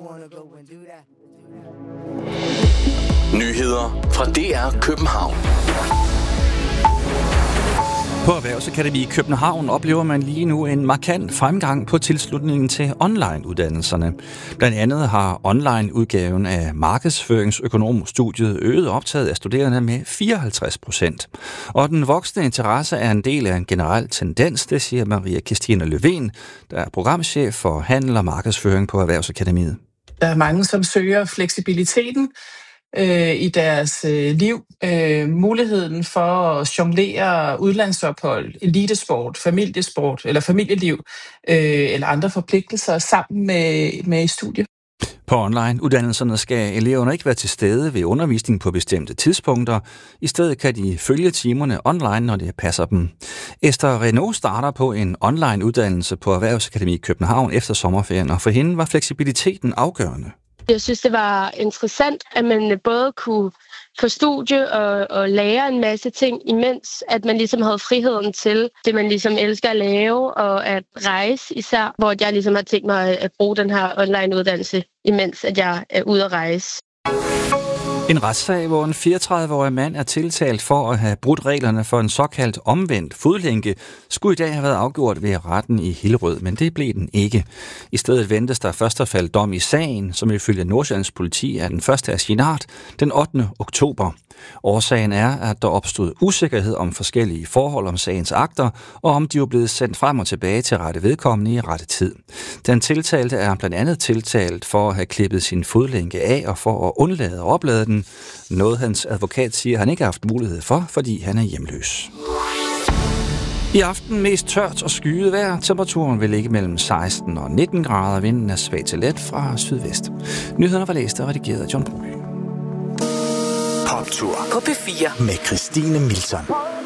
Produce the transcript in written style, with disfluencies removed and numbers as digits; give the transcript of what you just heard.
Nyheder fra DR København. På Erhvervsakademi i København oplever man lige nu en markant fremgang på tilslutningen til online-uddannelserne. Blandt andet har online-udgaven af markedsføringsøkonomstudiet øget optaget af studerende med 54%. Og den voksne interesse er en del af en generel tendens, det siger Maria Christina Løven, der er programchef for handel og markedsføring på Erhvervsakademiet. Der er mange, som søger fleksibiliteten i deres liv. Muligheden for at jonglere udlandsophold, elitesport, familiesport eller familieliv eller andre forpligtelser sammen med studie. På online-uddannelserne skal eleverne ikke være til stede ved undervisning på bestemte tidspunkter. I stedet kan de følge timerne online, når det passer dem. Esther Renaud starter på en online-uddannelse på Erhvervsakademi i København efter sommerferien, og for hende var fleksibiliteten afgørende. Jeg synes, det var interessant, at man både kunne få studie og lære en masse ting, imens at man ligesom havde friheden til det, man ligesom elsker at lave, og at rejse især, hvor jeg ligesom har tænkt mig at bruge den her online-uddannelse, imens at jeg er ude at rejse. En retssag, hvor en 34-årig mand er tiltalt for at have brudt reglerne for en såkaldt omvendt fodlænke, skulle i dag have været afgjort ved retten i Hillerød, men det blev den ikke. I stedet ventes der først at falde dom i sagen, som ifølge Nordsjællands politi er den første af sin art, den 8. oktober. Årsagen er, at der opstod usikkerhed om forskellige forhold om sagens akter, og om de var blevet sendt frem og tilbage til rette vedkommende i rette tid. Den tiltalte er blandt andet tiltalt for at have klippet sin fodlænke af og for at undlade at oplade den. Noget hans advokat siger, han ikke har haft mulighed for, fordi han er hjemløs. I aften mest tørt og skyet vejr. Temperaturen vil ligge mellem 16 og 19 grader. Vinden er svag til let fra sydvest. Nyhederne var læst og redigeret af John Brøgge. Poptur på P4 med Christine Milton.